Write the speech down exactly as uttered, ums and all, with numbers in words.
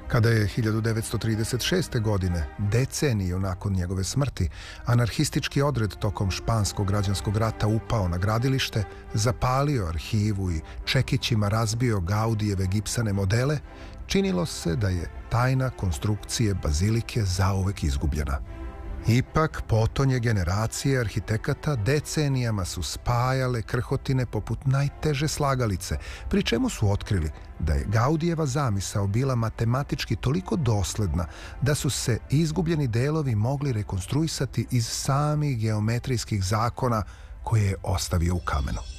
Kada je hiljadu devetsto trideset šeste. godine, deceniju nakon njegove smrti, anarhistički odred tokom španskog građanskog rata upao na gradilište, zapalio arhivu i čekićima razbio Gaudijeve gipsane modele, činilo se da je tajna konstrukcije bazilike zauvek izgubljena. Ipak, potonje generacije arhitekata decenijama su spajale krhotine poput najteže slagalice, pri čemu su otkrili da je Gaudijeva zamisao bila matematički toliko dosledna da su se izgubljeni delovi mogli rekonstruisati iz samih geometrijskih zakona koje je ostavio u kamenu.